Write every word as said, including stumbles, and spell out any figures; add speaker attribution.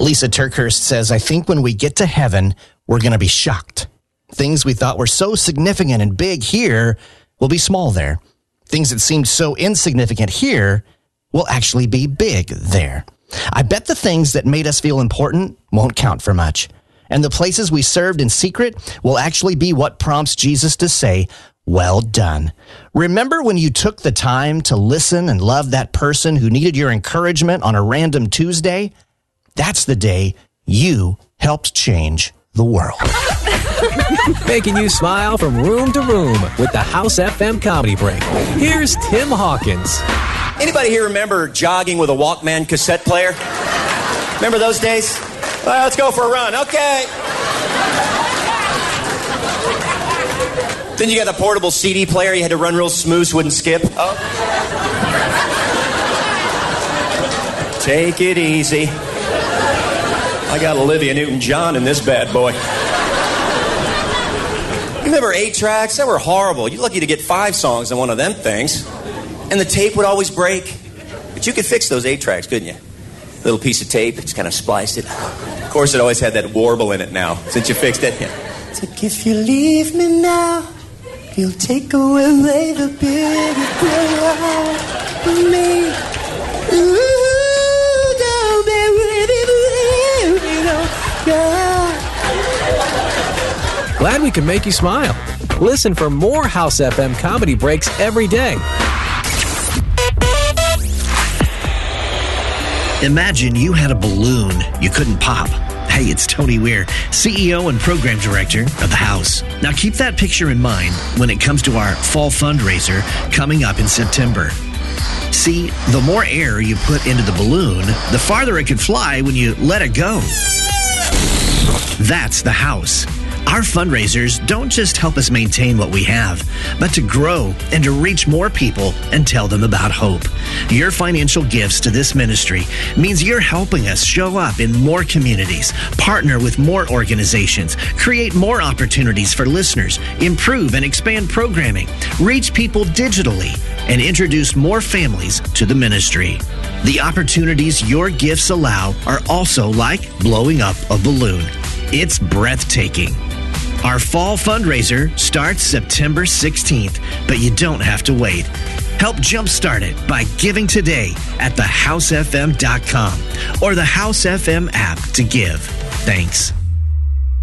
Speaker 1: Lisa Turkhurst says, I think when we get to heaven, we're going to be shocked. Things we thought were so significant and big here will be small there. Things that seemed so insignificant here will actually be big there. I bet the things that made us feel important won't count for much. And the places we served in secret will actually be what prompts Jesus to say, well done. Remember when you took the time to listen and love that person who needed your encouragement on a random Tuesday? That's the day you helped change the world.
Speaker 2: Making you smile from room to room with the House F M Comedy Break. Here's Tim Hawkins.
Speaker 3: Anybody here remember jogging with a Walkman cassette player? Remember those days? Well, let's go for a run. Okay. Then you got the portable C D player. You had to run real smooth so wouldn't skip. Oh. Take it easy. I got Olivia Newton-John in this bad boy. You remember eight tracks? They were horrible. You're lucky to get five songs on one of them things. And the tape would always break. But you could fix those eight tracks, couldn't you? Little piece of tape, just kind of spliced it. Of course, it always had that warble in it now, since you fixed it. Yeah. It's like, if you leave me now, you'll take away the big of me. Ooh, don't be
Speaker 2: Glad we can make you smile. Listen for more House F M Comedy Breaks every day.
Speaker 4: Imagine you had a balloon you couldn't pop. Hey, it's Tony Weir, C E O and Program Director of the House. Now keep that picture in mind when it comes to our fall fundraiser coming up in September. See, the more air you put into the balloon, the farther it can fly when you let it go. That's the House. Our fundraisers don't just help us maintain what we have, but to grow and to reach more people and tell them about hope. Your financial gifts to this ministry means you're helping us show up in more communities, partner with more organizations, create more opportunities for listeners, improve and expand programming, reach people digitally, and introduce more families to the ministry. The opportunities your gifts allow are also like blowing up a balloon. It's breathtaking. Our fall fundraiser starts September sixteenth, but you don't have to wait. Help jumpstart it by giving today at the house f m dot com or the House F M app to give. Thanks.